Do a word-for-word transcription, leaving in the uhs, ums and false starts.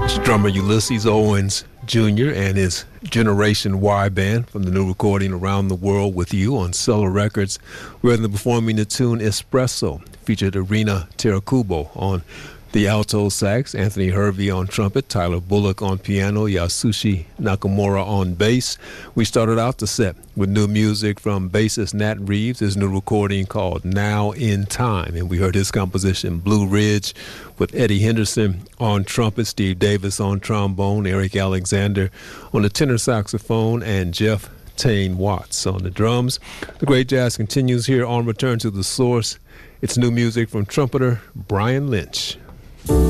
Drummer Ulysses Owens Junior and his Generation Y Band from the new recording Around the World with You on Cellar Records. We're in the performing the tune Espresso, featured Irina Terakubo on the alto sax, Anthony Hervey on trumpet, Tyler Bullock on piano, Yasushi Nakamura on bass. We started out the set with new music from bassist Nat Reeves, his new recording called Now in Time, and we heard his composition Blue Ridge with Eddie Henderson on trumpet, Steve Davis on trombone, Eric Alexander on the tenor saxophone, and Jeff Tane Watts on the drums. The great jazz continues here on Return to the Source. It's new music from trumpeter Brian Lynch.